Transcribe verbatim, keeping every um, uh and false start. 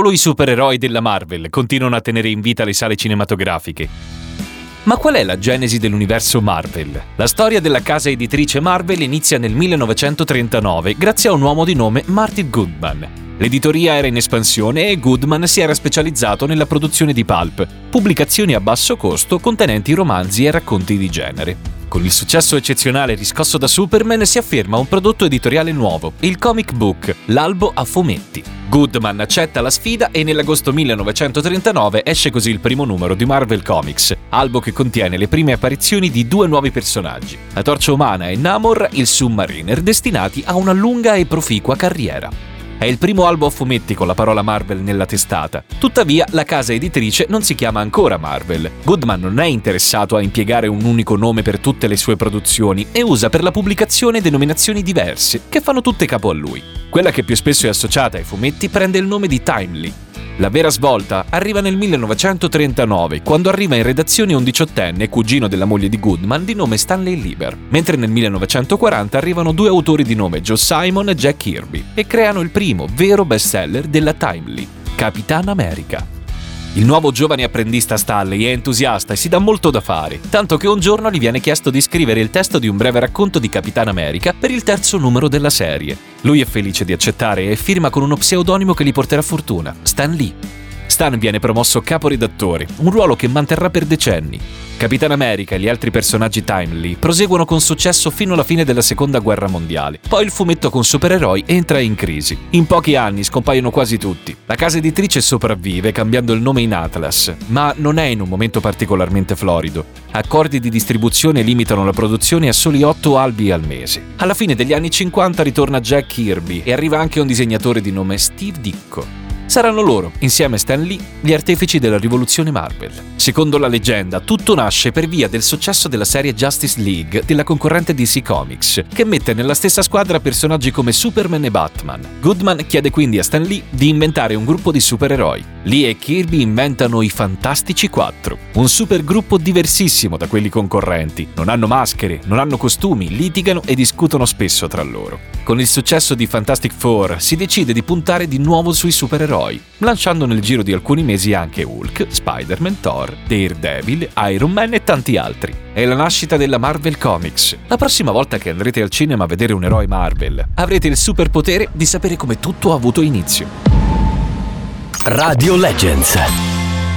solo i supereroi della Marvel continuano a tenere in vita le sale cinematografiche. Ma qual è la genesi dell'universo Marvel? La storia della casa editrice Marvel inizia nel millenovecentotrentanove grazie a un uomo di nome Martin Goodman. L'editoria era in espansione e Goodman si era specializzato nella produzione di pulp, pubblicazioni a basso costo contenenti romanzi e racconti di genere. Con il successo eccezionale riscosso da Superman si afferma un prodotto editoriale nuovo, il comic book, l'albo a fumetti. Goodman accetta la sfida e nell'agosto millenovecentotrentanove esce così il primo numero di Marvel Comics, albo che contiene le prime apparizioni di due nuovi personaggi, la Torcia Umana e Namor, il Submariner, destinati a una lunga e proficua carriera. È il primo albo a fumetti con la parola Marvel nella testata. Tuttavia, la casa editrice non si chiama ancora Marvel. Goodman non è interessato a impiegare un unico nome per tutte le sue produzioni e usa per la pubblicazione denominazioni diverse, che fanno tutte capo a lui. Quella che più spesso è associata ai fumetti prende il nome di Timely. La vera svolta arriva nel millenovecentotrentanove, quando arriva in redazione un diciottenne, cugino della moglie di Goodman, di nome Stanley Lieber, mentre nel millenovecentoquaranta arrivano due autori di nome Joe Simon e Jack Kirby e creano il primo vero bestseller della Timely, Capitan America. Il nuovo giovane apprendista Stanley è entusiasta e si dà molto da fare, tanto che un giorno gli viene chiesto di scrivere il testo di un breve racconto di Capitan America per il terzo numero della serie. Lui è felice di accettare e firma con uno pseudonimo che gli porterà fortuna, Stan Lee. Stan viene promosso caporedattore, un ruolo che manterrà per decenni. Capitan America e gli altri personaggi Timely proseguono con successo fino alla fine della Seconda Guerra Mondiale. Poi il fumetto con supereroi entra in crisi. In pochi anni scompaiono quasi tutti. La casa editrice sopravvive cambiando il nome in Atlas, ma non è in un momento particolarmente florido. Accordi di distribuzione limitano la produzione a soli otto albi al mese. Alla fine degli anni cinquanta ritorna Jack Kirby e arriva anche un disegnatore di nome Steve Ditko. Saranno loro, insieme a Stan Lee, gli artefici della rivoluzione Marvel. Secondo la leggenda, tutto nasce per via del successo della serie Justice League della concorrente D C Comics, che mette nella stessa squadra personaggi come Superman e Batman. Goodman chiede quindi a Stan Lee di inventare un gruppo di supereroi. Lee e Kirby inventano i Fantastici Quattro, un supergruppo diversissimo da quelli concorrenti. Non hanno maschere, non hanno costumi, litigano e discutono spesso tra loro. Con il successo di Fantastic Four si decide di puntare di nuovo sui supereroi, lanciando nel giro di alcuni mesi anche Hulk, Spider-Man, Thor, Daredevil, Iron Man e tanti altri. È la nascita della Marvel Comics. La prossima volta che andrete al cinema a vedere un eroe Marvel, avrete il superpotere di sapere come tutto ha avuto inizio. Radio Legends.